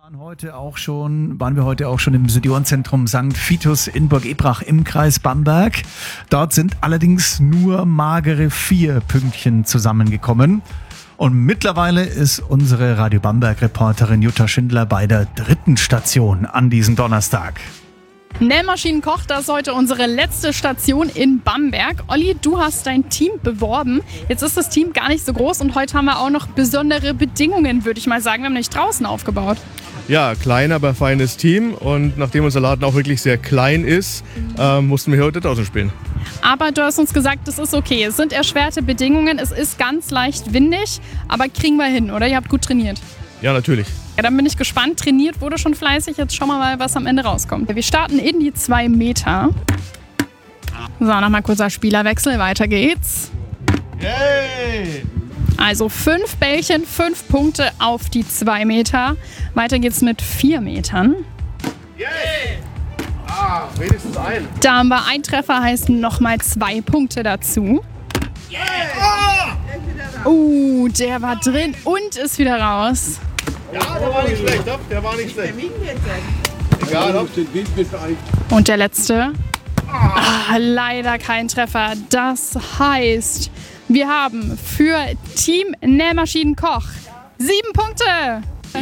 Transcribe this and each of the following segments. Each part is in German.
Waren wir heute auch schon im Seniorenzentrum St. Vitus in Burg Ebrach im Kreis Bamberg. Dort sind allerdings nur magere 4 Pünktchen zusammengekommen. Und mittlerweile ist unsere Radio Bamberg-Reporterin Jutta Schindler bei der 3. Station an diesem Donnerstag. Nähmaschinenkoch, das ist heute unsere letzte Station in Bamberg. Olli, du hast dein Team beworben. Jetzt ist das Team gar nicht so groß und heute haben wir auch noch besondere Bedingungen, würde ich mal sagen. Wir haben nämlich draußen aufgebaut. Ja, klein, aber feines Team. Und nachdem unser Laden auch wirklich sehr klein ist, mussten wir hier heute draußen spielen. Aber du hast uns gesagt, das ist okay. Es sind erschwerte Bedingungen, es ist ganz leicht windig, aber kriegen wir hin, oder? Ihr habt gut trainiert. Ja, natürlich. Ja, dann bin ich gespannt. Trainiert wurde schon fleißig. Jetzt schauen wir mal, was am Ende rauskommt. Wir starten in die 2 Meter. So, nochmal kurzer Spielerwechsel. Weiter geht's. Yay! Also 5 Bällchen, 5 Punkte auf die 2 Meter. Weiter geht's mit 4 Metern. Yay! Wenigstens ein. Da haben wir einen Treffer, heißt nochmal 2 Punkte dazu. Yeah! Der war drin und ist wieder raus. Ja, der war nicht schlecht, der war nicht schlecht. Egal, ob Und der letzte? Leider kein Treffer. Das heißt, wir haben für Team Nähmaschinenkoch 7 Punkte.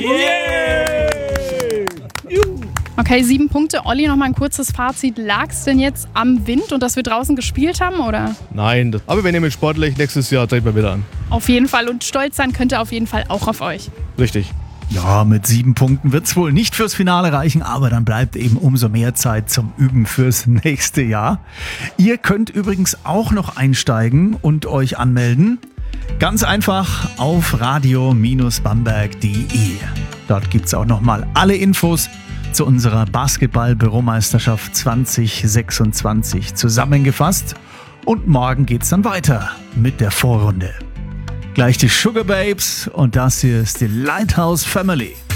Yay! Okay, 7 Punkte. Olli, noch mal ein kurzes Fazit. Lag es denn jetzt am Wind und dass wir draußen gespielt haben, oder? Nein, aber wir nehmen sportlich. Nächstes Jahr treten wir wieder an. Auf jeden Fall. Und stolz sein könnt ihr auf jeden Fall auch auf euch. Richtig. Ja, mit 7 Punkten wird es wohl nicht fürs Finale reichen, aber dann bleibt eben umso mehr Zeit zum Üben fürs nächste Jahr. Ihr könnt übrigens auch noch einsteigen und euch anmelden. Ganz einfach auf radio-bamberg.de. Dort gibt es auch nochmal alle Infos zu unserer Basketball-Büromeisterschaft 2026 zusammengefasst. Und morgen geht's dann weiter mit der Vorrunde. Gleich die Sugar Babes und das hier ist die Lighthouse Family.